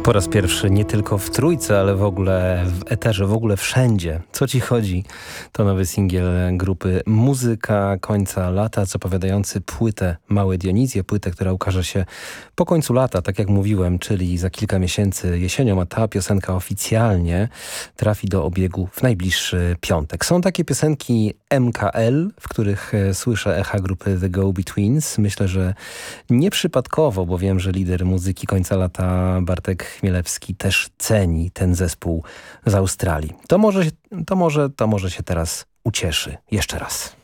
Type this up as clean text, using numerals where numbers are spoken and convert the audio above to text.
Po raz pierwszy nie tylko w Trójce, ale w ogóle w eterze, w ogóle wszędzie. Co ci chodzi? To nowy singiel grupy Muzyka końca lata, zapowiadający płytę Małe Dionizje, płytę, która ukaże się po końcu lata, tak jak mówiłem, czyli za kilka miesięcy jesienią, a ta piosenka oficjalnie trafi do obiegu w najbliższy piątek. Są takie piosenki MKL, w których słyszę echa grupy The Go-Betweens. Myślę, że nieprzypadkowo, bo wiem, że lider muzyki końca lata Bartek Chmielewski też ceni ten zespół z Australii. To może się teraz ucieszy. Jeszcze raz.